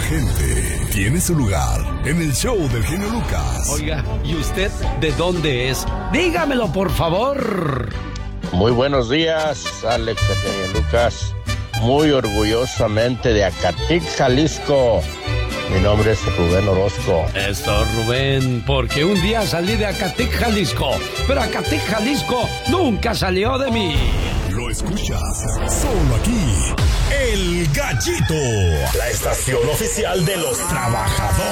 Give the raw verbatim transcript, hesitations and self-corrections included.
gente tiene su lugar en el show del genio Lucas. Oiga, ¿y usted de dónde es? Dígamelo, por favor. Muy buenos días, Alex, el genio Lucas. Muy orgullosamente de Acatic, Jalisco. Mi nombre es Rubén Orozco. Eso, Rubén, porque un día salí de Acatic, Jalisco, pero Acatic, Jalisco nunca salió de mí. Lo escuchas solo aquí, El Gallito, la estación oficial de los trabajadores.